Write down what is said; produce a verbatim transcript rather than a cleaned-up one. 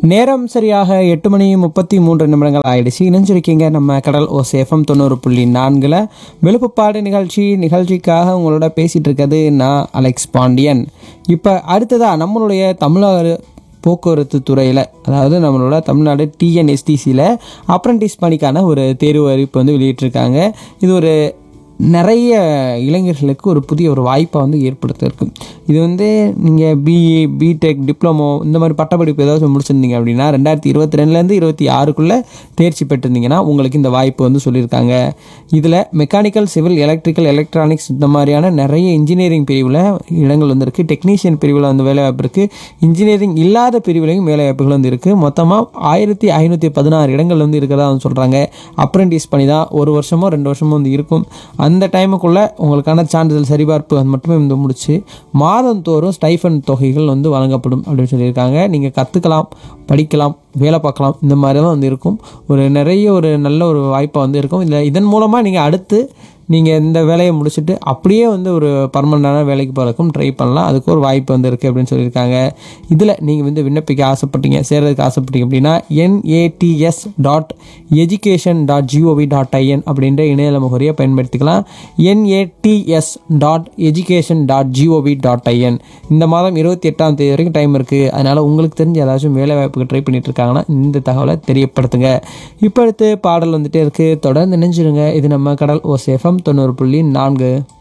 நேரம் சரியாக எட்டு மணி முப்பத்தி மூன்று நிமிடங்கள் ஆயிடுச்சு. இணைஞ்சிருக்கீங்க நம்ம கடல் ஓசை எஃப்எம் தொண்ணூறு புள்ளி நான்கில் விழுப்புப்பாடு நிகழ்ச்சி. நிகழ்ச்சிக்காக உங்களோட பேசிகிட்டு இருக்கிறது நான் அலெக்ஸ் பாண்டியன். இப்போ அடுத்ததாக நம்மளுடைய தமிழ்நாடு போக்குவரத்து துறையில், அதாவது நம்மளோட தமிழ்நாடு டிஎன்எஸ்டிசியில் அப்ரண்டிஸ் பணிக்கான ஒரு தேர்வு அறிவிப்பு வந்து வெளியிட்டிருக்காங்க. இது ஒரு நிறைய இளைஞர்களுக்கு ஒரு புதிய ஒரு வாய்ப்பை வந்து ஏற்படுத்தியிருக்கும். இது வந்து நீங்கள் பிஇ, பிடெக், டிப்ளமோ இந்த மாதிரி பட்டப்படிப்பு ஏதாச்சும் முடிச்சிருந்தீங்க அப்படின்னா ரெண்டாயிரத்தி இருபத்தி ரெண்டுலேருந்து இருபத்தி ஆறுக்குள்ளே தேர்ச்சி பெற்றிருந்தீங்கன்னா உங்களுக்கு இந்த வாய்ப்பு வந்து சொல்லியிருக்காங்க. இதில் மெக்கானிக்கல், சிவில், எலக்ட்ரிக்கல், எலக்ட்ரானிக்ஸ் இந்த மாதிரியான நிறைய இன்ஜினியரிங் பிரிவில் இடங்கள் வந்து இருக்குது. டெக்னீஷியன் பிரிவில் வந்து வேலைவாய்ப்பு இருக்குது. இன்ஜினியரிங் இல்லாத பிரிவிலையும் வேலைவாய்ப்புகள் வந்து இருக்குது. மொத்தமாக ஆயிரத்தி ஐநூற்றி பதினாறு இடங்கள் வந்து இருக்கிறதா வந்து சொல்கிறாங்க. அப்ரெண்டிஸ் பணி தான், ஒரு வருஷமோ ரெண்டு வருஷமோ வந்து இருக்கும். அந்த டைமுக்குள்ளே உங்களுக்கான சான்றிதழ் சரிபார்ப்பு அது மட்டுமே வந்து முடிச்சு மாதந்தோறும் ஸ்டைஃபன் தொகைகள் வந்து வழங்கப்படும் அப்படின்னு சொல்லியிருக்காங்க. நீங்கள் கற்றுக்கலாம், படிக்கலாம், வேலை பார்க்கலாம், இந்த மாதிரி தான் வந்து இருக்கும். ஒரு நிறைய ஒரு நல்ல ஒரு வாய்ப்பாக வந்து இருக்கும். இதில் இதன் மூலமாக நீங்கள் அடுத்து நீங்கள் இந்த வேலையை முடிச்சுட்டு அப்படியே வந்து ஒரு பர்மனண்டான வேலைக்கு போகிறதுக்கும் ட்ரை பண்ணலாம். அதுக்கு ஒரு வாய்ப்பு வந்து இருக்குது அப்படின்னு சொல்லியிருக்காங்க. இதில் நீங்கள் வந்து விண்ணப்பிக்க ஆசைப்பட்டீங்க, சேர்றதுக்கு ஆசைப்பட்டீங்க அப்படின்னா NATS dot education dot gov dot IN அப்படின்ற இணையதள முகவரியை பயன்படுத்திக்கலாம். NATS dot education dot gov dot IN. இந்த மாதம் இருபத்தி எட்டாம் தேதி வரைக்கும் டைம் இருக்குது. அதனால் உங்களுக்கு தெரிஞ்ச ஏதாச்சும் வேலை வாய்ப்புக்கு ட்ரை பண்ணிட்டு இருக்காங்கன்னா இந்த தகவலை தெரியப்படுத்துங்க. இப்போ அடுத்து பாடல் வந்துட்டே இருக்குது. தொடர்ந்து நினைஞ்சிருங்க. இது நம்ம கடல் ஓசை எஃப்எம் தொண்ணூறு புள்ளி நான்கு.